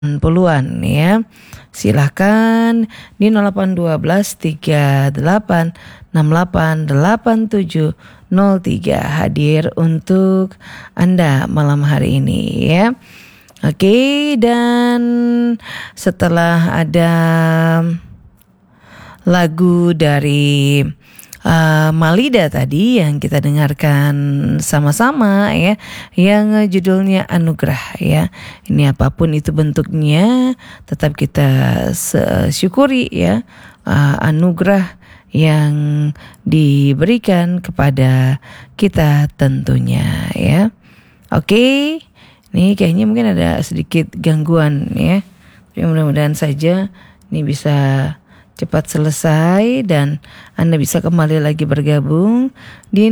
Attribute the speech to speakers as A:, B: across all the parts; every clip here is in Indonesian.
A: puluhan ya. Silahkan di 081238688703 hadir untuk Anda malam hari ini ya. Oke, dan setelah ada lagu dari Malida tadi yang kita dengarkan sama-sama ya, yang judulnya Anugerah ya. Ini apapun itu bentuknya, tetap kita syukuri ya, anugerah yang diberikan kepada kita tentunya ya. Oke, ini kayaknya mungkin ada sedikit gangguan ya, tapi mudah-mudahan saja ini bisa cepat selesai dan Anda bisa kembali lagi bergabung di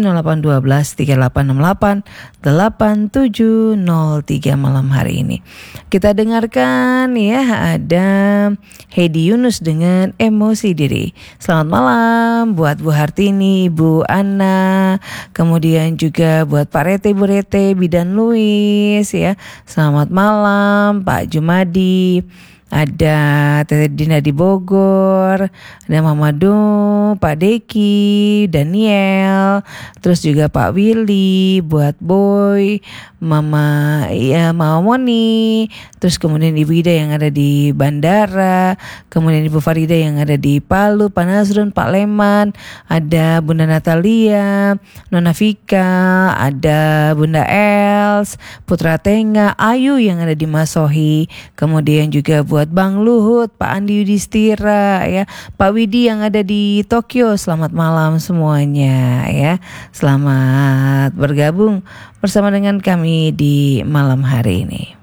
A: 0812388703 malam hari ini. Kita dengarkan ya, ada Hedi Yunus dengan Emosi Diri. Selamat malam buat Bu Hartini, Bu Anna, kemudian juga buat Pak Rete, Bu Rete, Bidan Luis ya. Selamat malam Pak Jumadi. Ada Tete Dina di Bogor, ada Mama Do, Pak Deki, Daniel, terus juga Pak Willy, buat Boy, Mama Moni, terus kemudian Ibu Ida yang ada di bandara, kemudian Ibu Farida yang ada di Palu, Pak Nazrun, Pak Leman, ada Bunda Natalia, Nona Vika, ada Bunda Els, Putra Tenga, Ayu yang ada di Masohi, kemudian juga buat Bang Luhut, Pak Andi Yudhistira ya, Pak Widi yang ada di Tokyo. Selamat malam semuanya ya. Selamat bergabung bersama dengan kami di malam hari ini.